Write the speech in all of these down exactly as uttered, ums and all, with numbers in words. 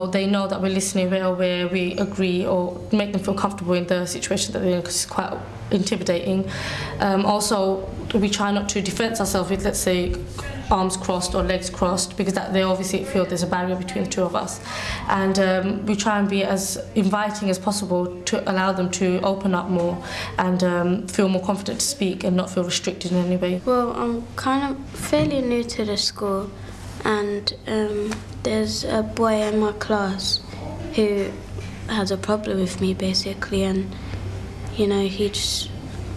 They know that we're listening, we're aware, we agree, or make them feel comfortable in the situation that they're in, because it's quite intimidating. Um, also, we try not to defence ourselves with, let's say, arms crossed or legs crossed, because that they obviously feel there's a barrier between the two of us. And um, we try and be as inviting as possible to allow them to open up more and um, feel more confident to speak and not feel restricted in any way. Well, I'm kind of fairly new to the school, and um, there's a boy in my class who has a problem with me, basically, and, you know, he just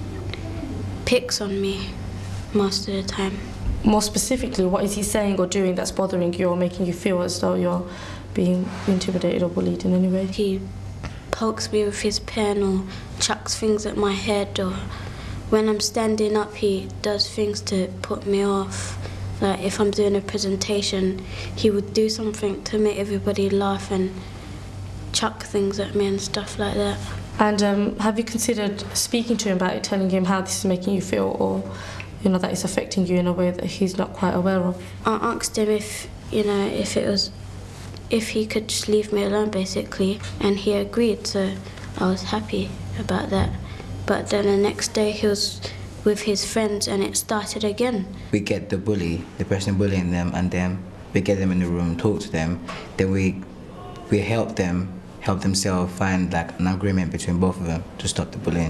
picks on me most of the time. More specifically, what is he saying or doing that's bothering you or making you feel as though you're being intimidated or bullied in any way? He pokes me with his pen or chucks things at my head, or when I'm standing up he does things to put me off. Like if I'm doing a presentation, he would do something to make everybody laugh and chuck things at me and stuff like that. And um, have you considered speaking to him about it, telling him how this is making you feel, or you know that it's affecting you in a way that he's not quite aware of? I asked him if you know if it was if he could just leave me alone, basically, and he agreed. So I was happy about that. But then the next day he was with his friends and it started again. We get the bully, the person bullying them, and then we get them in the room, talk to them, then we we help them, help themselves find like an agreement between both of them to stop the bullying.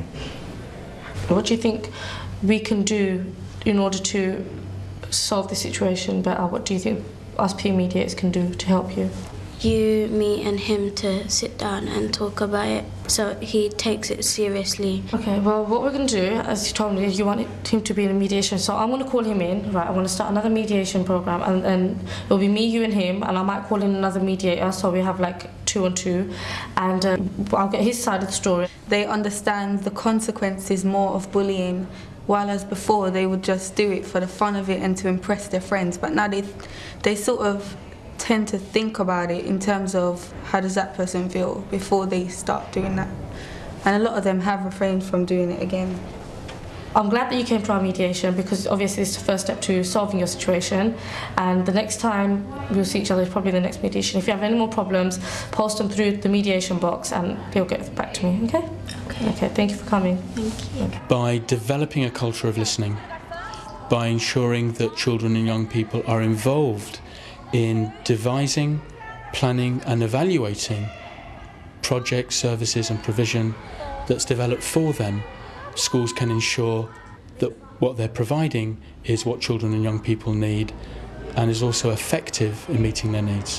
What do you think we can do in order to solve the situation better? What do you think us peer mediators can do to help you? You, me and him to sit down and talk about it so he takes it seriously. Okay, well what we're going to do, as you told me, is you want him to be in a mediation, so I'm going to call him in, right, I'm going to start another mediation programme, and then it'll be me, you and him, and I might call in another mediator, so we have like two on two, and uh, I'll get his side of the story. They understand the consequences more of bullying, while as before they would just do it for the fun of it and to impress their friends, but now they, they sort of tend to think about it in terms of how does that person feel before they start doing that. And a lot of them have refrained from doing it again. I'm glad that you came to our mediation, because obviously it's the first step to solving your situation, and the next time we'll see each other is probably the next mediation. If you have any more problems, post them through the mediation box and he'll get back to me, okay? Okay. Okay, thank you for coming. Thank you. By developing a culture of listening, by ensuring that children and young people are involved in devising, planning and evaluating projects, services and provision that's developed for them, schools can ensure that what they're providing is what children and young people need and is also effective in meeting their needs.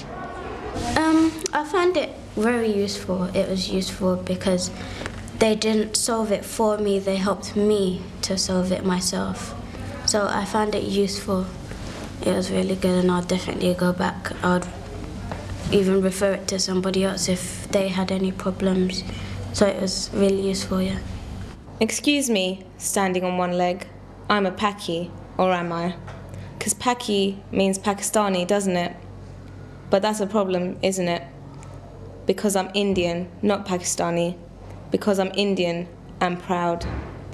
Um, I found it very useful. It was useful because they didn't solve it for me, they helped me to solve it myself. So I found it useful. It was really good, and I'll definitely go back. I'd even refer it to somebody else if they had any problems. So it was really useful, yeah. Excuse me, standing on one leg. I'm a Paki, or am I? Because Paki means Pakistani, doesn't it? But that's a problem, isn't it? Because I'm Indian, not Pakistani. Because I'm Indian and proud.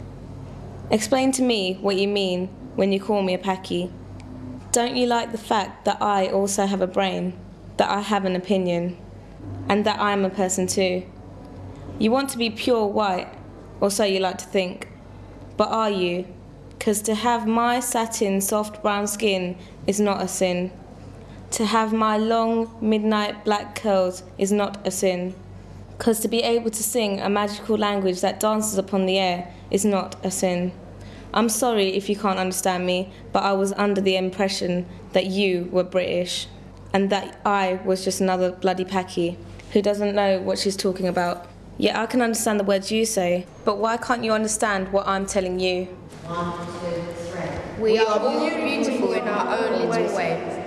Explain to me what you mean when you call me a Paki. Don't you like the fact that I also have a brain, that I have an opinion, and that I'm a person too? You want to be pure white, or so you like to think. But are you? Because to have my satin soft brown skin is not a sin. To have my long midnight black curls is not a sin. Because to be able to sing a magical language that dances upon the air is not a sin. I'm sorry if you can't understand me, but I was under the impression that you were British and that I was just another bloody Paki who doesn't know what she's talking about. Yeah, I can understand the words you say, but why can't you understand what I'm telling you? We are all beautiful in our own little way.